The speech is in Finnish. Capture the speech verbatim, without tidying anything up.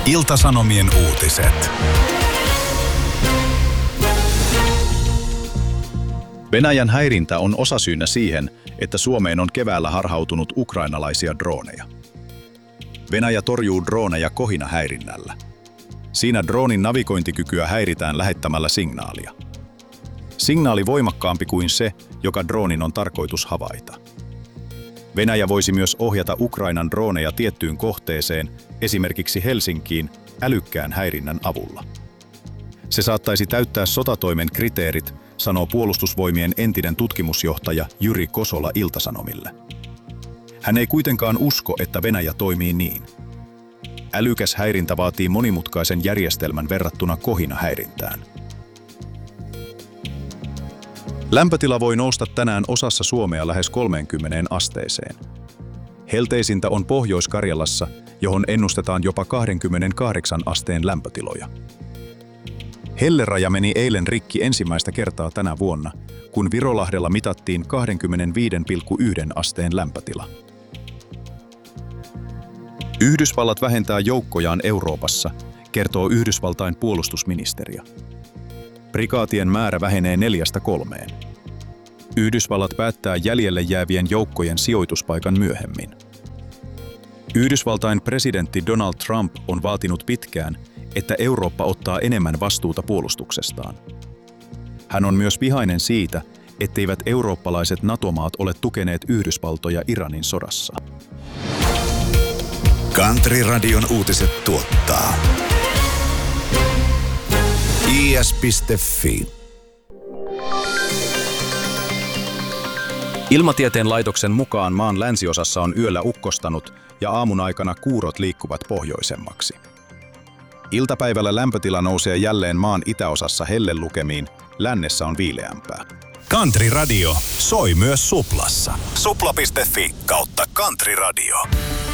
Ilta-Sanomien uutiset. Venäjän häirintä on osasyynä siihen, että Suomeen on keväällä harhautunut ukrainalaisia drooneja. Venäjä torjuu drooneja kohinahäirinnällä. Siinä droonin navigointikykyä häiritään lähettämällä signaalia. Signaali voimakkaampi kuin se, joka droonin on tarkoitus havaita. Venäjä voisi myös ohjata Ukrainan drooneja tiettyyn kohteeseen, esimerkiksi Helsinkiin, älykkään häirinnän avulla. Se saattaisi täyttää sotatoimen kriteerit, sanoo Puolustusvoimien entinen tutkimusjohtaja Jyri Kosola Ilta-Sanomille. Hän ei kuitenkaan usko, että Venäjä toimii niin. Älykäs häirintä vaatii monimutkaisen järjestelmän verrattuna kohinahäirintään. Lämpötila voi nousta tänään osassa Suomea lähes kolmeenkymmeneen asteeseen. Helteisintä on Pohjois-Karjalassa, johon ennustetaan jopa kaksikymmentäkahdeksan asteen lämpötiloja. Helleraja meni eilen rikki ensimmäistä kertaa tänä vuonna, kun Virolahdella mitattiin kaksikymmentäviisi pilkku yksi asteen lämpötila. Yhdysvallat vähentää joukkojaan Euroopassa, kertoo Yhdysvaltain puolustusministeriö. Prikaatien määrä vähenee neljästä kolmeen. Yhdysvallat päättää jäljelle jäävien joukkojen sijoituspaikan myöhemmin. Yhdysvaltain presidentti Donald Trump on vaatinut pitkään, että Eurooppa ottaa enemmän vastuuta puolustuksestaan. Hän on myös vihainen siitä, etteivät eurooppalaiset NATO-maat ole tukeneet Yhdysvaltoja Iranin sodassa. Country Radion uutiset tuottaa i s piste f i. Ilmatieteen laitoksen mukaan maan länsiosassa on yöllä ukkostanut ja aamun aikana kuurot liikkuvat pohjoisemmaksi. Iltapäivällä lämpötila nousee jälleen maan itäosassa hellelukemiin, lännessä on viileämpää. Country Radio soi myös Suplassa. supla piste f i kautta Country Radio.